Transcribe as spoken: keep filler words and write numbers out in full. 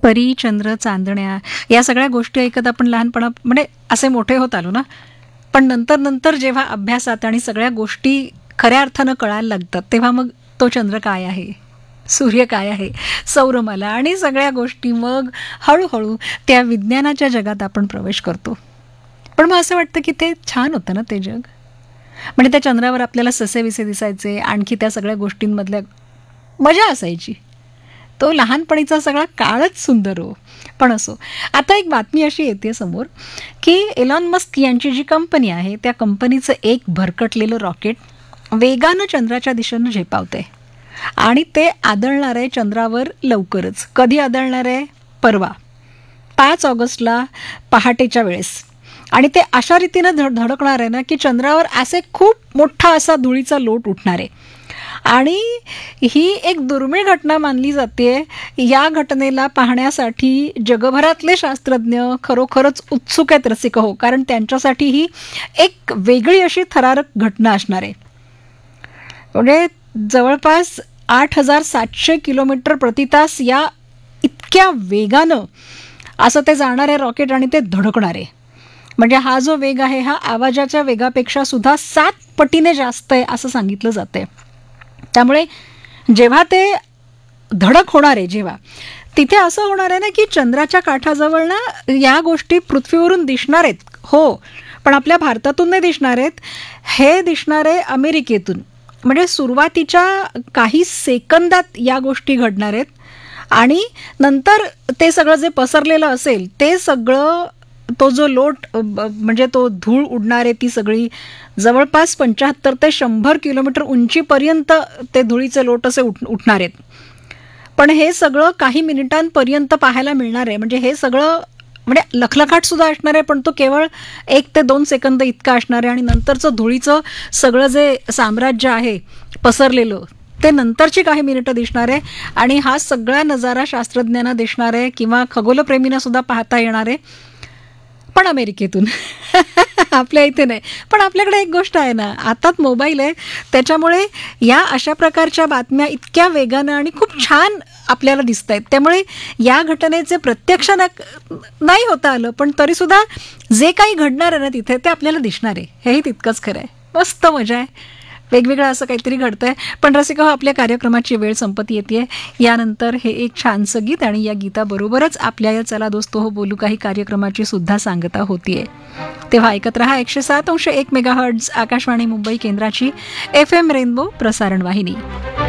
परी, चंद्र, चांदण्या या सगळ्या गोष्टी ऐकत आपण लहानपणा म्हणजे असे मोठे होत आलो ना. पण नंतर नंतर जेव्हा अभ्यासात आणि सगळ्या गोष्टी खऱ्या अर्थानं कळायला लागतात तेव्हा मग तो चंद्र काय आहे, सूर्य काय आहे, सौरमाला आणि सगळ्या गोष्टी, मग हळूहळू त्या विज्ञानाच्या जगात आपण प्रवेश करतो. पण मग असं वाटतं की ते छान होतं ना ते जग. म्हणजे त्या चंद्रावर आपल्याला ससेविसे दिसायचे, आणखी त्या सगळ्या गोष्टींमधल्या मजा असायची. तो लहानपणीचा सगळा काळच सुंदर हो. पण असो, आता एक बातमी अशी येते समोर की एलॉन मस्क यांची जी कंपनी आहे त्या कंपनीचं एक भरकटलेलं रॉकेट वेगानं चंद्राच्या दिशेनं झेपावते आणि ते आदळणार आहे चंद्रावर लवकरच. कधी आदळणार आहे? परवा पाच ऑगस्टला पहाटेच्या वेळेस. आणि ते अशा रीतीनं धड धडकणार आहे ना की चंद्रावर असे खूप मोठा असा धुळीचा लोट उठणार आहे. आणि ही एक दुर्मिळ घटना मानली जाते. या घटनेला पाहण्यासाठी जगभरातले शास्त्रज्ञ खरोखरच उत्सुक आहेत रसिक हो, कारण त्यांच्यासाठी ही एक वेगळी अशी थरारक घटना असणार आहे. म्हणजे जवळपास आठ हजार सातशे किलोमीटर प्रतितास या इतक्या वेगानं असं ते जाणार आहे रॉकेट आणि ते धडकणार आहे. म्हणजे हा जो वेग आहे हा आवाजाच्या वेगापेक्षा सुद्धा सात पटीने जास्त आहे असं सांगितलं जातंय. त्यामुळे जेव्हा ते धडक होणार आहे, जेव्हा तिथे असं होणार आहे ना की चंद्राच्या काठाजवळ ना या गोष्टी पृथ्वीवरून दिसणार आहेत हो, पण आपल्या भारतातून नाही दिसणार आहेत. हे दिसणार आहे अमेरिकेतून. म्हणजे सुरुवातीच्या काही सेकंदात या गोष्टी घडणार आहेत आणि नंतर ते सगळं जे पसरलेलं असेल ते सगळं, तो जो लोट म्हणजे तो धूळ उडणार आहे ती सगळी जवळपास पंच्याहत्तर ते शंभर किलोमीटर उंचीपर्यंत ते धुळीचे लोट असे उठ उठणार आहेत. पण हे सगळं काही मिनिटांपर्यंत पाहायला मिळणार आहे. म्हणजे हे सगळं म्हणजे लखलखाट सुद्धा असणार आहे, पण तो केवळ एक ते दोन सेकंद इतका असणार आहे. आणि नंतरचं धुळीचं सगळं जे साम्राज्य आहे पसरलेलं ते नंतरची काही मिनिटं दिसणार आहे. आणि हा सगळा नजारा शास्त्रज्ञांना दिसणार आहे किंवा खगोलप्रेमींना सुद्धा पाहता येणार आहे, पण अमेरिकेतून. आपल्या इथे नाही. पण आपल्याकडे एक गोष्ट आहे ना, आताच मोबाईल आहे, त्याच्यामुळे या अशा प्रकारच्या बातम्या इतक्या वेगानं आणि खूप छान आपल्याला दिसत आहेत. त्यामुळे या घटनेचे प्रत्यक्ष नाही होता आलं, पण तरीसुद्धा जे काही घडणार आहे ना तिथे ते आपल्याला दिसणार आहे, हेही तितकंच खरं आहे. मस्त मजा आहे, वेगवेगळं असं काहीतरी घडतंय. पण रसिका, आपल्या कार्यक्रमाची वेळ संपत येते. यानंतर हे एक छानसं गीत आणि या गीताबरोबरच आपल्या या चला दोस्तो हो बोलू काही कार्यक्रमाची सुद्धा सांगता होतीये. तेव्हा ऐकत रहा एकशे सात अंश एक मेगाहर्ट्झ आकाशवाणी मुंबई केंद्राची एफ एम रेनबो प्रसारण वाहिनी.